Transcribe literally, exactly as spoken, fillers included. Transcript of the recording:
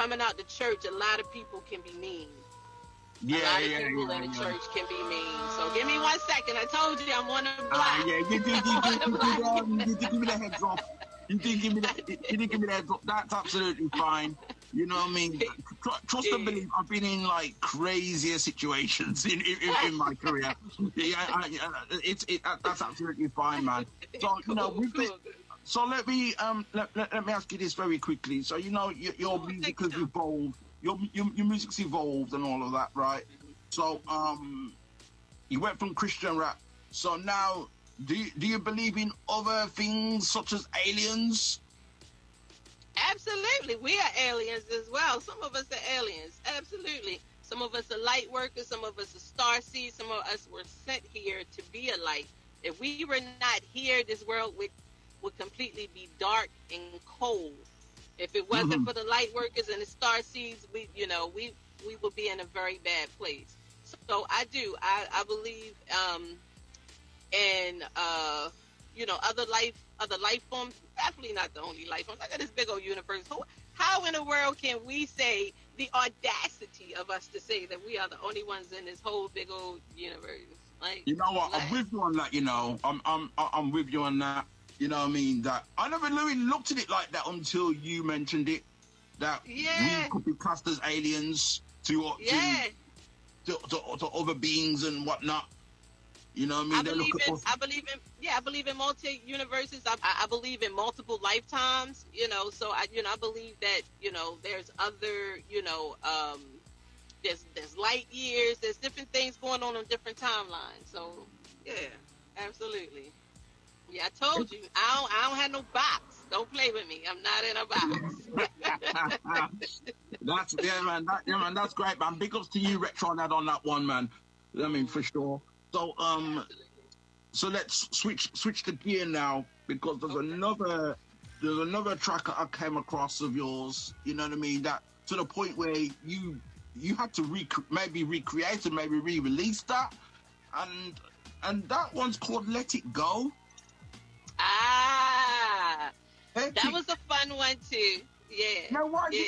coming out the church, a lot of people can be mean. Yeah, a lot yeah, of people yeah, in the yeah. church can be mean. So give me one second. I told you I'm one of the black. Ah, yeah, you did, you did, you did, you did, um, you did give me the heads up. You did give me that. You did give me the heads up. That's absolutely fine. You know what I mean? Tr- trust and believe. I've been in like crazier situations in in, in, in my career. Yeah, I, I, it's it, that's absolutely fine, man. So you know, with cool, it, so let me um let, let, let me ask you this very quickly. So you know, your, your Sure, music take has your time. evolved. Your, your your music's evolved and all of that, right? So um, you went from Christian rap. So now, do you, do you believe in other things such as aliens? Absolutely. We are aliens as well. Some of us are aliens. Absolutely. Some of us are light workers. Some of us are star seeds. Some of us were sent here to be a light. If we were not here, this world would, would completely be dark and cold. If it wasn't Mm-hmm. for the light workers and the star seeds, we, you know, we, we would be in a very bad place. So I do. I, I believe um, in, uh, you know, other life, other life forms. Definitely not the only life forms. I got this big old universe. Who, how in the world can we say the audacity of us to say that we are the only ones in this whole big old universe? Like, You know what? like I'm with you on that. You know, I'm I'm I'm with you on that. You know what I mean? That I never really looked at it like that until you mentioned it. That yeah, we could be classed as aliens to yeah. to, to, to, to other beings and whatnot. You know what I mean? I They believe look at in, us. I believe in, yeah, I believe in multi universes. I, I I believe in multiple lifetimes. You know, so I, you know, I believe that you know there's other, you know, um, there's there's light years, there's different things going on on different timelines. So yeah, absolutely. Yeah, I told you, I don't, I don't have no box. Don't play with me. I'm not in a box. That's yeah, man. That, yeah, man. That's great, man. Big ups to you, Retronad, on that one, man. I mean, for sure. So, um, Absolutely. so let's switch switch the gear now because there's Okay. another there's another track I came across of yours. You know what I mean? That to the point where you you had to rec- maybe recreate and maybe re-release that, and and that one's called "Let It Go." Ah, Let that it, was a fun one too. Yeah. now, why Yeah.